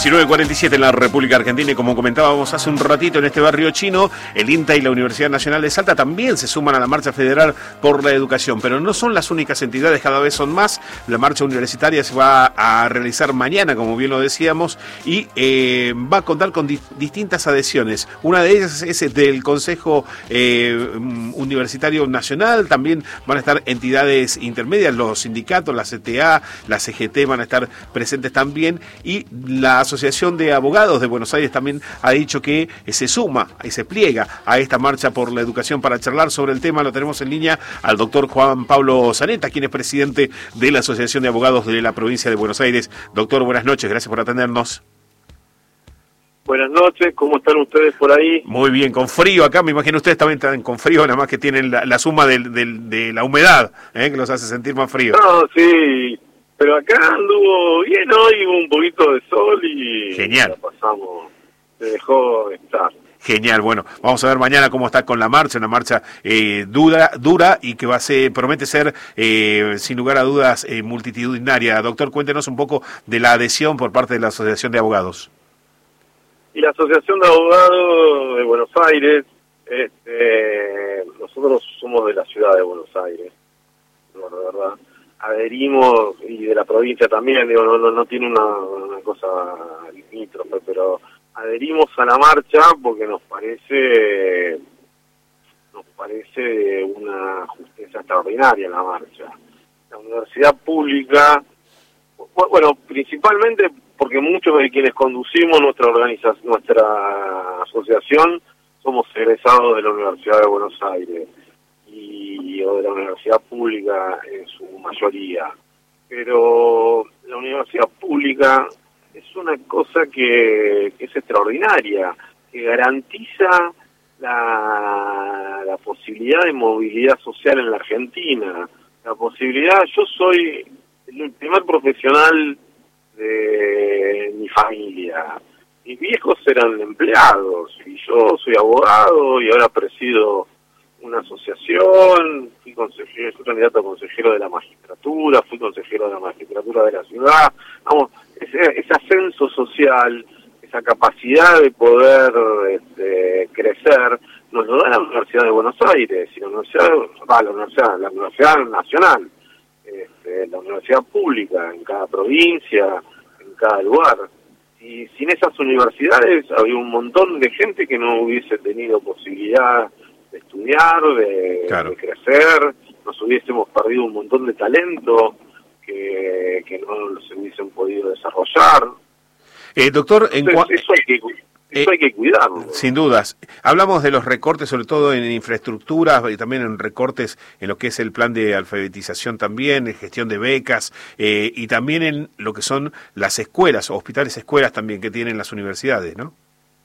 19:47 en la República Argentina y como comentábamos hace un ratito en este barrio chino, el INTA y la Universidad Nacional de Salta también se suman a la Marcha Federal por la Educación, pero no son las únicas entidades, cada vez son más. La marcha universitaria se va a realizar mañana, como bien lo decíamos, y va a contar con distintas adhesiones. Una de ellas es del Consejo Universitario Nacional, también van a estar entidades intermedias, los sindicatos, la CTA, la CGT van a estar presentes también, y la Asociación de Abogados de Buenos Aires también ha dicho que se suma y se pliega a esta marcha por la educación. Para charlar sobre el tema lo tenemos en línea al doctor Juan Pablo Zanetta, quien es presidente de la Asociación de Abogados de la provincia de Buenos Aires. Doctor, buenas noches, gracias por atendernos. Buenas noches, ¿cómo están ustedes por ahí? Muy bien, con frío acá, me imagino ustedes también están con frío, nada más que tienen la suma de la humedad, que los hace sentir más frío. No, sí, pero acá anduvo bien hoy, hubo un poquito de sol y genial. La pasamos, se dejó estar. Genial, bueno, vamos a ver mañana cómo está con la marcha, una marcha dura y que promete ser, sin lugar a dudas, multitudinaria. Doctor, cuéntenos un poco de la adhesión por parte de la Asociación de Abogados. Y la Asociación de Abogados de Buenos Aires, nosotros somos de la ciudad de Buenos Aires, no, la verdad, adherimos, y de la provincia también, digo, no tiene una cosa limítrofe, pero adherimos a la marcha porque nos parece una justicia extraordinaria la marcha. La universidad pública, bueno, principalmente porque muchos de quienes conducimos nuestra asociación somos egresados de la Universidad de Buenos Aires o de la universidad pública en su mayoría, pero la universidad pública es una cosa que es extraordinaria, que garantiza la posibilidad de movilidad social en la Argentina, la posibilidad. Yo soy el primer profesional de mi familia, mis viejos eran empleados y yo soy abogado y ahora presido una asociación, fui candidato a consejero de la magistratura, fui consejero de la magistratura de la ciudad. Vamos, ese ascenso social, esa capacidad de poder crecer, nos lo da la Universidad de Buenos Aires y la Universidad Nacional, la universidad pública en cada provincia, en cada lugar. Y sin esas universidades había un montón de gente que no hubiese tenido posibilidad de estudiar, de crecer, nos hubiésemos perdido un montón de talento que no se hubiesen podido desarrollar. Doctor, entonces, eso hay que cuidarlo. Sin dudas. Hablamos de los recortes, sobre todo en infraestructuras y también en recortes en lo que es el plan de alfabetización también, en gestión de becas y también en lo que son las escuelas, hospitales, escuelas también que tienen las universidades, ¿no?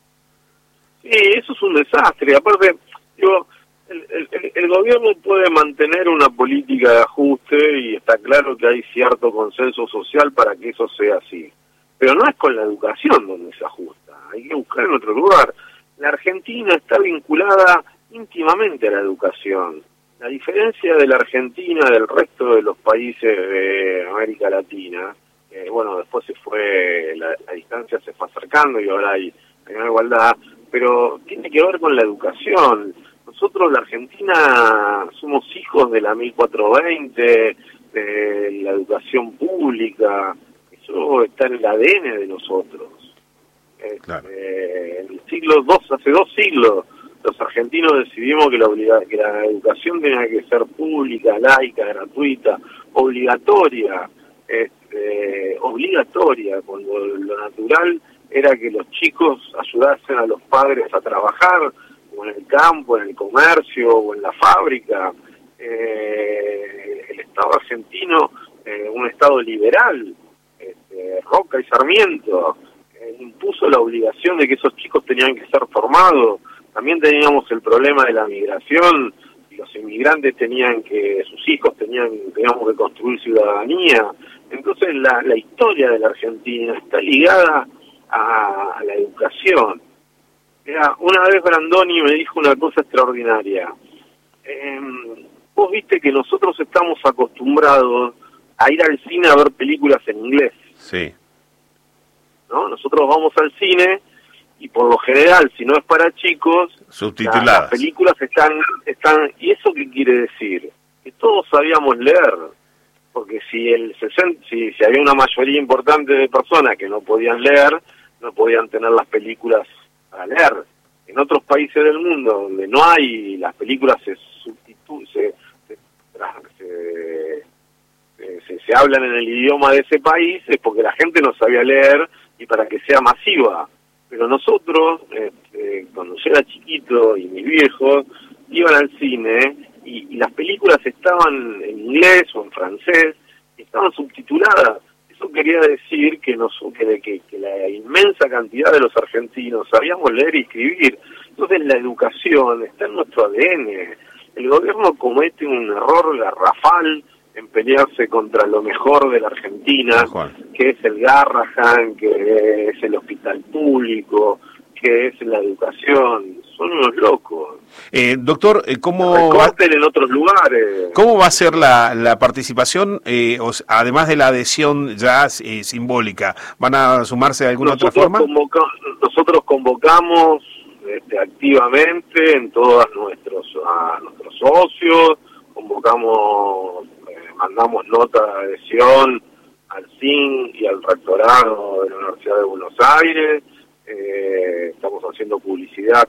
Sí, eso es un desastre. Aparte, digo, el gobierno puede mantener una política de ajuste y está claro que hay cierto consenso social para que eso sea así. Pero no es con la educación donde se ajusta, hay que buscar en otro lugar. La Argentina está vinculada íntimamente a la educación. La diferencia de la Argentina del resto de los países de América Latina, bueno, después la distancia se fue acercando y ahora hay una igualdad, pero tiene que ver con la educación. Nosotros, la Argentina, somos hijos de la 1420, de la educación pública. Eso está en el ADN de nosotros. Claro. Hace 2 siglos, los argentinos decidimos que la educación tenía que ser pública, laica, gratuita, obligatoria, cuando lo natural era que los chicos ayudasen a los padres a trabajar, o en el campo, en el comercio, o en la fábrica. El Estado argentino, un Estado liberal, Roca y Sarmiento, impuso la obligación de que esos chicos tenían que ser formados. También teníamos el problema de la migración, y los inmigrantes sus hijos teníamos que construir ciudadanía. Entonces la historia de la Argentina está ligada a la educación. Una vez Brandoni me dijo una cosa extraordinaria. Vos viste que nosotros estamos acostumbrados a ir al cine a ver películas en inglés. Sí. ¿No? nosotros vamos al cine y por lo general, si no es para chicos, subtituladas. Las películas están... ¿Y eso qué quiere decir? Que todos sabíamos leer, porque si había una mayoría importante de personas que no podían leer, no podían tener las películas para leer. En otros países del mundo donde no hay, las películas se hablan en el idioma de ese país, es porque la gente no sabía leer y para que sea masiva. Pero nosotros, cuando yo era chiquito y mis viejos, iban al cine y las películas estaban en inglés o en francés, y estaban subtituladas. Eso quería decir que la inmensa cantidad de los argentinos sabíamos leer y escribir. Entonces la educación está en nuestro ADN. El gobierno comete un error garrafal en pelearse contra lo mejor de la Argentina, que es el Garrahan, que es el hospital público, que es la educación. Son unos locos. Doctor, ¿cómo en otros lugares? ¿Cómo va a ser la participación, además de la adhesión ya simbólica? ¿Van a sumarse de alguna otra forma? Nosotros convocamos activamente en todos a nuestros socios, convocamos, mandamos nota de adhesión al CIN y al rectorado de la Universidad de Buenos Aires. Estamos haciendo publicidad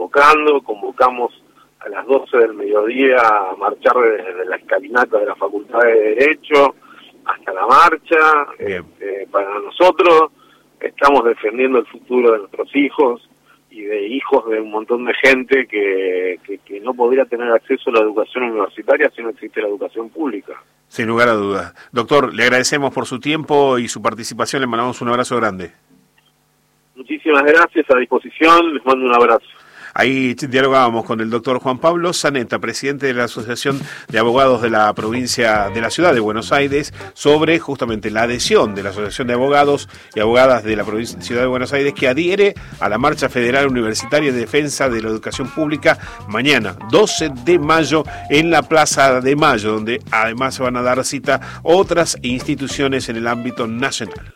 convocamos a las 12 del mediodía a marchar desde la escalinata de la Facultad de Derecho hasta la marcha. Para nosotros estamos defendiendo el futuro de nuestros hijos y de hijos de un montón de gente que no podría tener acceso a la educación universitaria si no existe la educación pública. Sin lugar a dudas. Doctor, le agradecemos por su tiempo y su participación, le mandamos un abrazo grande. Muchísimas gracias, a disposición, les mando un abrazo. Ahí dialogábamos con el doctor Juan Pablo Zanetta, presidente de la Asociación de Abogados de la provincia de la Ciudad de Buenos Aires, sobre justamente la adhesión de la Asociación de Abogados y Abogadas de la Ciudad de Buenos Aires, que adhiere a la Marcha Federal Universitaria de Defensa de la Educación Pública mañana, 12 de mayo, en la Plaza de Mayo, donde además se van a dar cita otras instituciones en el ámbito nacional.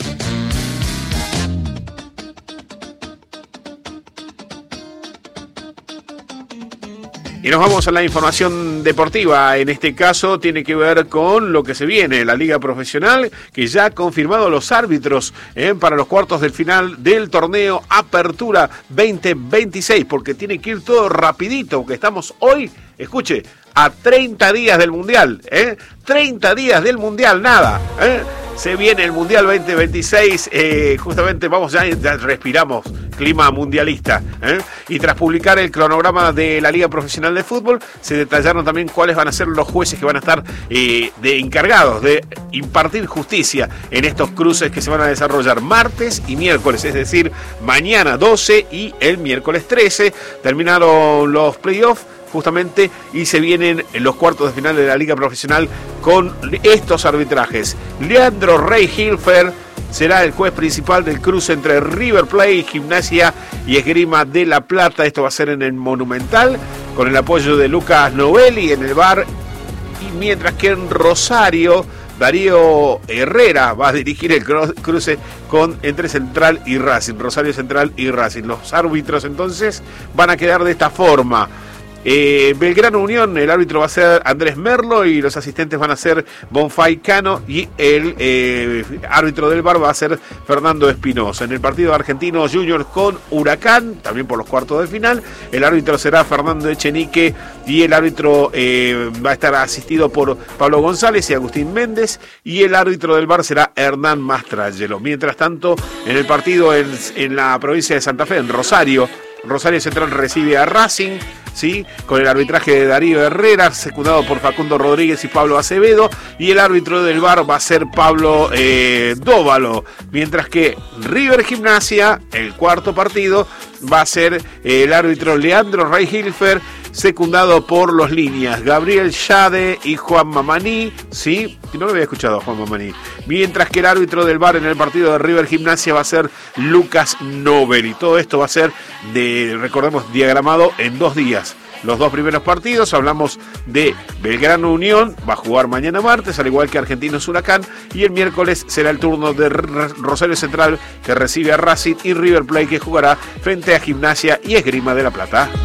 Y nos vamos a la información deportiva. En este caso tiene que ver con lo que se viene, la Liga Profesional, que ya ha confirmado los árbitros para los cuartos del final del torneo Apertura 2026, porque tiene que ir todo rapidito, porque estamos hoy, escuche, a 30 días del Mundial, 30 días del Mundial, nada, Se viene el Mundial 2026, justamente ya respiramos clima mundialista, y tras publicar el cronograma de la Liga Profesional de Fútbol, se detallaron también cuáles van a ser los jueces que van a estar encargados de impartir justicia en estos cruces que se van a desarrollar martes y miércoles, es decir, mañana 12 y el miércoles 13, terminaron los playoffs, justamente, y se vienen los cuartos de final de la Liga Profesional con estos arbitrajes. Leandro Rey-Hilfer será el juez principal del cruce entre River Plate, Gimnasia y Esgrima de La Plata. Esto va a ser en el Monumental, con el apoyo de Lucas Novelli en el VAR, y mientras que en Rosario, Darío Herrera va a dirigir el cruce entre Central y Racing, Rosario Central y Racing. Los árbitros entonces van a quedar de esta forma. Belgrano Unión, el árbitro va a ser Andrés Merlo y los asistentes van a ser Bonfay Cano, y el árbitro del VAR va a ser Fernando Espinosa. En el partido argentino Juniors con Huracán, también por los cuartos de final, el árbitro será Fernando Echenique y el árbitro va a estar asistido por Pablo González y Agustín Méndez, y el árbitro del VAR será Hernán Mastrangelo. Mientras tanto, en el partido en la provincia de Santa Fe, en Rosario Central recibe a Racing, ¿sí?, con el arbitraje de Darío Herrera, secundado por Facundo Rodríguez y Pablo Acevedo, y el árbitro del VAR va a ser Pablo Dóvalo, mientras que River Gimnasia, el cuarto partido, va a ser el árbitro Leandro Rey-Hilfer, secundado por los líneas Gabriel Shade y Juan Mamaní, ¿sí? No lo había escuchado a Juan Mamaní. Mientras que el árbitro del VAR en el partido de River Gimnasia va a ser Lucas Novelli. Todo esto va a ser, recordemos, diagramado en 2 días. los dos primeros partidos. Hablamos de Belgrano Unión, va a jugar mañana martes, al igual que Argentinos Huracán, y el miércoles será el turno de Rosario Central, que recibe a Racing, y River Plate, que jugará frente a Gimnasia y Esgrima de La Plata.